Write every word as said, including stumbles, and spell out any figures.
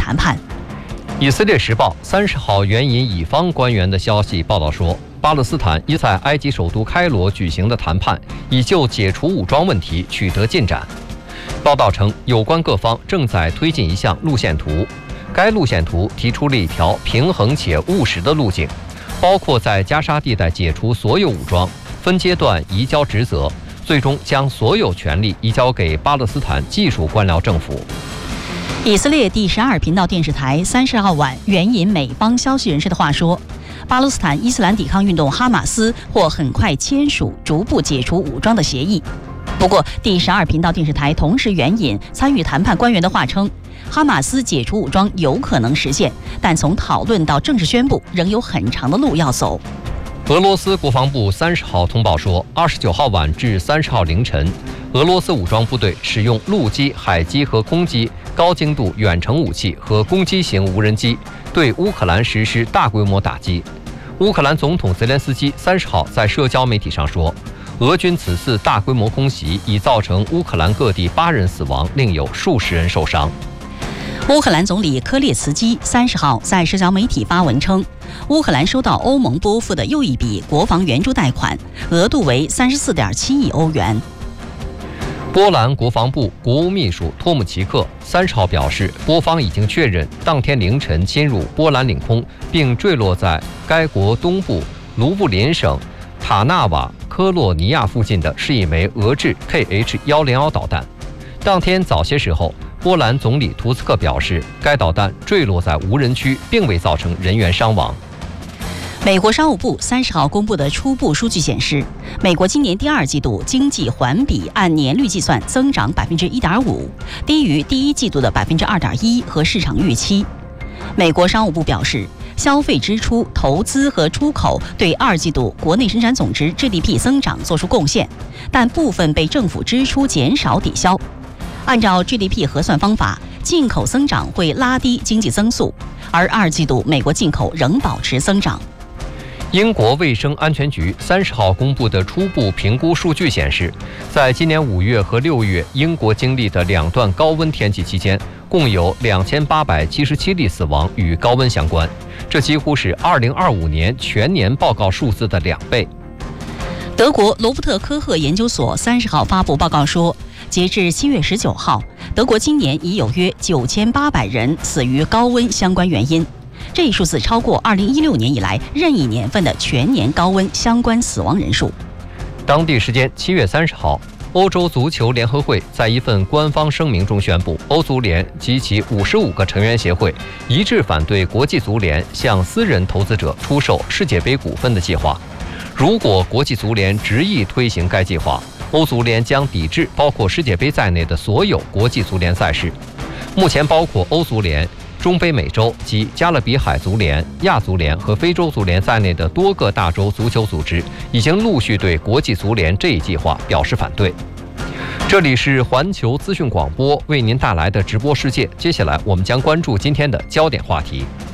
谈判。 以色列时报三十号援引以方官员的消息报道说，巴勒斯坦已在埃及首都开罗举行的谈判已就解除武装问题取得进展。报道称，有关各方正在推进一项路线图，该路线图提出了一条平衡且务实的路径，包括在加沙地带解除所有武装，分阶段移交职责，最终将所有权力移交给巴勒斯坦技术官僚政府。 以色列第十二频道电视台三十号晚援引美方消息人士的话说，巴勒斯坦伊斯兰抵抗运动哈马斯或很快签署逐步解除武装的协议。不过，第十二频道电视台同时援引参与谈判官员的话称，哈马斯解除武装有可能实现，但从讨论到正式宣布仍有很长的路要走。 俄罗斯国防部三十号通报说，二十九号晚至三十号凌晨，俄罗斯武装部队使用陆基、海基和空基高精度远程武器和攻击型无人机对乌克兰实施大规模打击。乌克兰总统泽连斯基三十号在社交媒体上说，俄军此次大规模空袭已造成乌克兰各地八人死亡，另有数十人受伤。 乌克兰总理科列茨基三十号在社交媒体发文称，乌克兰收到欧盟拨付的又一笔国防援助贷款，额度为三十四点七亿欧元。 波兰国防部国务秘书托姆奇克三十号表示，波方已经确认当天凌晨侵入波兰领空并坠落在该国东部卢布林省塔纳瓦科洛尼亚附近的是一枚俄制 K H 一零一导弹。当天早些时候，波兰总理图斯克表示，该导弹坠落在无人区，并未造成人员伤亡。 美国商务部三十号公布的初步数据显示，美国今年第二季度经济环比按年率计算增长百分之一点五，低于第一季度的百分之二点一和市场预期。美国商务部表示，消费支出、投资和出口对二季度国内生产总值 G D P 增长做出贡献，但部分被政府支出减少抵消。按照 G D P 核算方法，进口增长会拉低经济增速，而二季度美国进口仍保持增长。 英国卫生安全局三十号公布的初步评估数据显示，在今年五月和六月英国经历的两段高温天气期间，共有两千八百七十七例死亡与高温相关，这几乎是二零二五年全年报告数字的两倍。 德国罗伯特科赫研究所三十号发布报告说，截至七月十九号，德国今年已有约九千八百人死于高温相关原因。这一数字超过二零一六年以来任意年份的全年高温相关死亡人数。 当地时间七月三十号，欧洲足球联合会在一份官方声明中宣布，欧足联及其五十五个成员协会一致反对国际足联向私人投资者出售世界杯股份的计划。如果国际足联执意推行该计划，欧足联将抵制包括世界杯在内的所有国际足联赛事。目前包括欧足联、中北美洲及加勒比海足联、亚足联和非洲足联在内的多个大洲足球组织已经陆续对国际足联这一计划表示反对。这里是环球资讯广播为您带来的直播世界，接下来我们将关注今天的焦点话题。